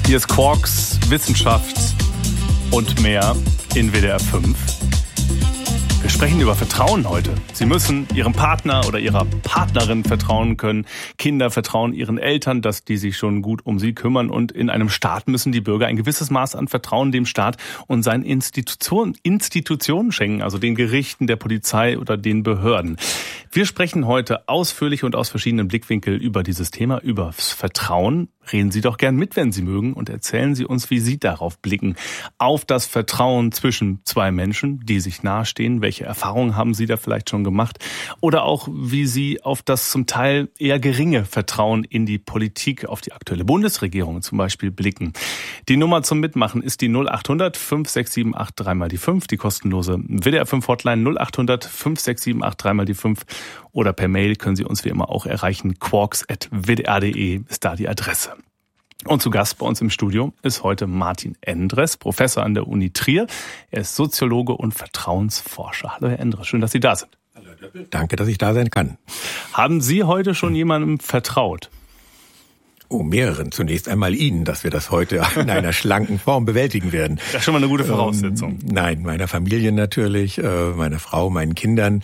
Hier ist Quarks Wissenschaft und mehr in WDR 5. Wir sprechen über Vertrauen heute. Sie müssen Ihrem Partner oder Ihrer Partnerin vertrauen können. Kinder vertrauen ihren Eltern, dass die sich schon gut um sie kümmern. Und in einem Staat müssen die Bürger ein gewisses Maß an Vertrauen dem Staat und seinen Institutionen schenken, also den Gerichten, der Polizei oder den Behörden. Wir sprechen heute ausführlich und aus verschiedenen Blickwinkeln über dieses Thema, über das Vertrauen. Reden Sie doch gern mit, wenn Sie mögen, und erzählen Sie uns, wie Sie darauf blicken. Auf das Vertrauen zwischen zwei Menschen, die sich nahestehen. Welche Erfahrungen haben Sie da vielleicht schon gemacht? Oder auch, wie Sie auf das zum Teil eher geringe Vertrauen in die Politik, auf die aktuelle Bundesregierung zum Beispiel blicken. Die Nummer zum Mitmachen ist die 0800 5678 3x5, die kostenlose WDR 5 Hotline 0800 5678 3x5. Oder per Mail können Sie uns wie immer auch erreichen. quarks@wdr.de ist da die Adresse. Und zu Gast bei uns im Studio ist heute Martin Endres, Professor an der Uni Trier. Er ist Soziologe und Vertrauensforscher. Hallo Herr Endres, schön, dass Sie da sind. Hallo Herr Döppel. Danke, dass ich da sein kann. Haben Sie heute schon jemandem vertraut? Oh, mehreren. Zunächst einmal Ihnen, dass wir das heute in einer schlanken Form bewältigen werden. Das ist schon mal eine gute Voraussetzung. Nein, meiner Familie natürlich, meiner Frau, meinen Kindern,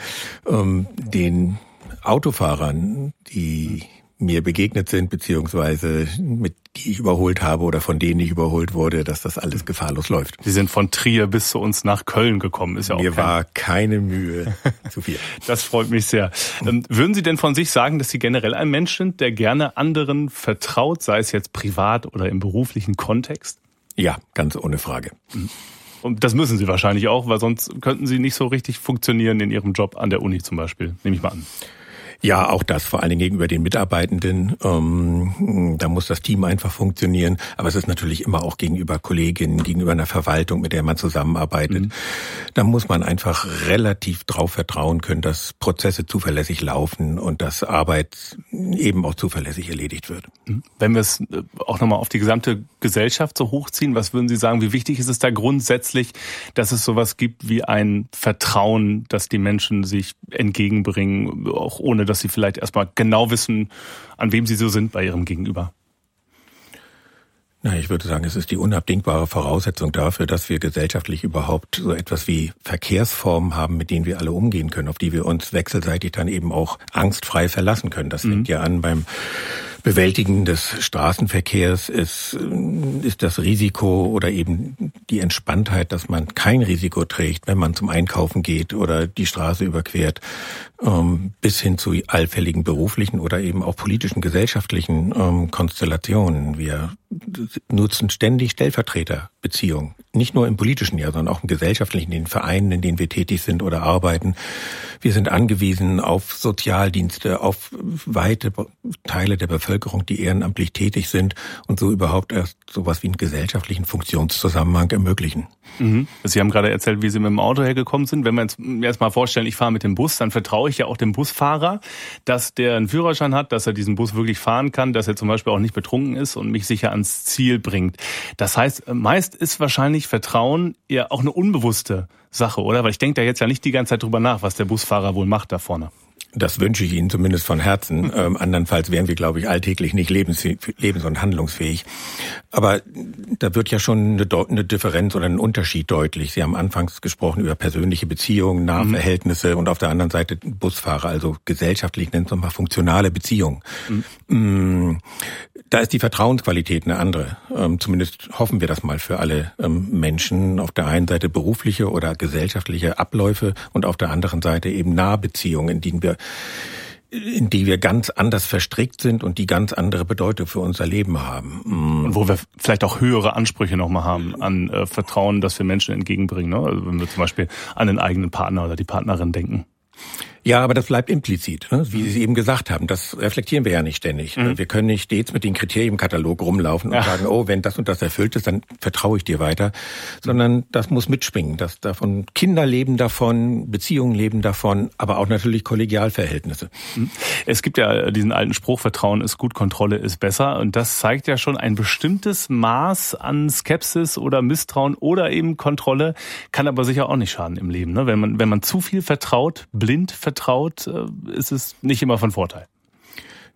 den Autofahrern, die mir begegnet sind, beziehungsweise die ich überholt habe oder von denen ich überholt wurde, dass das alles gefahrlos läuft. Sie sind von Trier bis zu uns nach Köln gekommen. Ist ja auch Mir war keine Mühe zu viel. Das freut mich sehr. Würden Sie denn von sich sagen, dass Sie generell ein Mensch sind, der gerne anderen vertraut, sei es jetzt privat oder im beruflichen Kontext? Ja, ganz ohne Frage. Und das müssen Sie wahrscheinlich auch, weil sonst könnten Sie nicht so richtig funktionieren in Ihrem Job an der Uni zum Beispiel, nehme ich mal an. Ja, auch das, vor allen Dingen gegenüber den Mitarbeitenden. Da muss das Team einfach funktionieren. Aber es ist natürlich immer auch gegenüber Kolleginnen, gegenüber einer Verwaltung, mit der man zusammenarbeitet. Da muss man einfach relativ drauf vertrauen können, dass Prozesse zuverlässig laufen und dass Arbeit eben auch zuverlässig erledigt wird. Wenn wir es auch nochmal auf die gesamte Gesellschaft so hochziehen, was würden Sie sagen, wie wichtig ist es da grundsätzlich, dass es sowas gibt wie ein Vertrauen, dass die Menschen sich entgegenbringen, auch ohne dass sie vielleicht erstmal genau wissen, an wem sie so sind bei ihrem Gegenüber? Na, ich würde sagen, es ist die unabdingbare Voraussetzung dafür, dass wir gesellschaftlich überhaupt so etwas wie Verkehrsformen haben, mit denen wir alle umgehen können, auf die wir uns wechselseitig dann eben auch angstfrei verlassen können. Das fängt ja an beim Bewältigen des Straßenverkehrs, ist das Risiko oder eben die Entspanntheit, dass man kein Risiko trägt, wenn man zum Einkaufen geht oder die Straße überquert, bis hin zu allfälligen beruflichen oder eben auch politischen, gesellschaftlichen Konstellationen. Wir nutzen ständig Stellvertreterbeziehungen. Nicht nur im politischen Jahr, sondern auch im gesellschaftlichen, in den Vereinen, in denen wir tätig sind oder arbeiten. Wir sind angewiesen auf Sozialdienste, auf weite Teile der Bevölkerung, die ehrenamtlich tätig sind und so überhaupt erst sowas wie einen gesellschaftlichen Funktionszusammenhang ermöglichen. Sie haben gerade erzählt, wie Sie mit dem Auto hergekommen sind. Wenn wir uns erst mal vorstellen, ich fahre mit dem Bus, dann vertraue ich ja auch dem Busfahrer, dass der einen Führerschein hat, dass er diesen Bus wirklich fahren kann, dass er zum Beispiel auch nicht betrunken ist und mich sicher ans Ziel bringt. Das heißt, meist ist wahrscheinlich Vertrauen ja auch eine unbewusste Sache, oder? Weil ich denke da jetzt ja nicht die ganze Zeit drüber nach, was der Busfahrer wohl macht da vorne. Das wünsche ich Ihnen zumindest von Herzen. Andernfalls wären wir, glaube ich, alltäglich nicht lebens- und handlungsfähig. Aber da wird ja schon eine Differenz oder ein Unterschied deutlich. Sie haben anfangs gesprochen über persönliche Beziehungen, Nahverhältnisse und auf der anderen Seite Busfahrer, also gesellschaftlich nennt man mal funktionale Beziehungen. Da ist die Vertrauensqualität eine andere. Zumindest hoffen wir das mal für alle Menschen. Auf der einen Seite berufliche oder gesellschaftliche Abläufe und auf der anderen Seite eben Nahbeziehungen, in die wir ganz anders verstrickt sind und die ganz andere Bedeutung für unser Leben haben. Und wo wir vielleicht auch höhere Ansprüche nochmal haben an Vertrauen, das wir Menschen entgegenbringen. Ne? Also wenn wir zum Beispiel an den eigenen Partner oder die Partnerin denken. Ja, aber das bleibt implizit, ne? Wie Sie eben gesagt haben. Das reflektieren wir ja nicht ständig. Wir können nicht stets mit dem Kriterienkatalog rumlaufen und sagen, oh, wenn das und das erfüllt ist, dann vertraue ich dir weiter. Sondern das muss mitschwingen. Kinder leben davon, Beziehungen leben davon, aber auch natürlich Kollegialverhältnisse. Es gibt ja diesen alten Spruch, Vertrauen ist gut, Kontrolle ist besser. Und das zeigt ja schon ein bestimmtes Maß an Skepsis oder Misstrauen oder eben Kontrolle, kann aber sicher auch nicht schaden im Leben. Ne? Wenn man zu viel vertraut, blind vertraut, ist es nicht immer von Vorteil.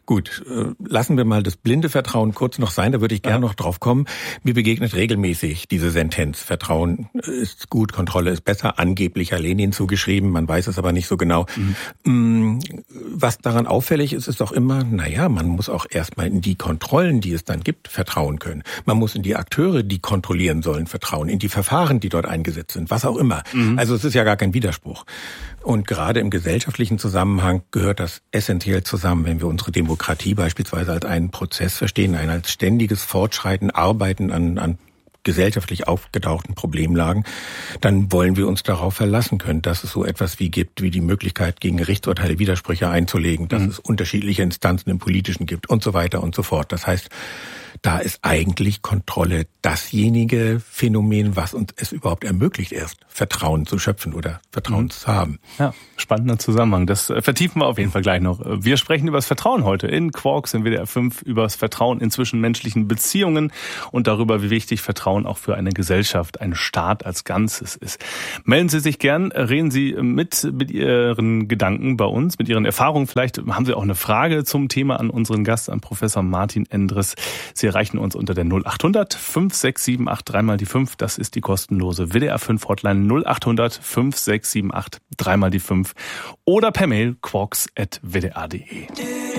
Gut, lassen wir mal das blinde Vertrauen kurz noch sein, da würde ich gerne noch drauf kommen. Mir begegnet regelmäßig diese Sentenz, Vertrauen ist gut, Kontrolle ist besser, angeblich Lenin zugeschrieben, man weiß es aber nicht so genau. Was daran auffällig ist, ist auch immer, man muss auch erstmal in die Kontrollen, die es dann gibt, vertrauen können. Man muss in die Akteure, die kontrollieren sollen, vertrauen, in die Verfahren, die dort eingesetzt sind, was auch immer. Also es ist ja gar kein Widerspruch. Und gerade im gesellschaftlichen Zusammenhang gehört das essentiell zusammen, wenn wir unsere Demokratie beispielsweise als einen Prozess verstehen, als ständiges Fortschreiten, Arbeiten an gesellschaftlich aufgetauchten Problemlagen, dann wollen wir uns darauf verlassen können, dass es so etwas wie gibt, wie die Möglichkeit, gegen Gerichtsurteile Widersprüche einzulegen, dass es unterschiedliche Instanzen im Politischen gibt und so weiter und so fort. Das heißt, da ist eigentlich Kontrolle dasjenige Phänomen, was uns es überhaupt ermöglicht, erst Vertrauen zu schöpfen oder Vertrauen zu haben. Ja, spannender Zusammenhang. Das vertiefen wir auf jeden Fall gleich noch. Wir sprechen über das Vertrauen heute in Quarks, in WDR 5, über das Vertrauen in zwischenmenschlichen Beziehungen und darüber, wie wichtig Vertrauen auch für eine Gesellschaft, einen Staat als Ganzes ist. Melden Sie sich gern, reden Sie mit Ihren Gedanken bei uns, mit Ihren Erfahrungen. Vielleicht haben Sie auch eine Frage zum Thema an unseren Gast, an Professor Martin Endres. Sie erreichen uns unter der 0800 5678 3 die 5. Das ist die kostenlose WDR 5 Hotline 0800 5678 3 die 5 oder per Mail quarks@wdr.de.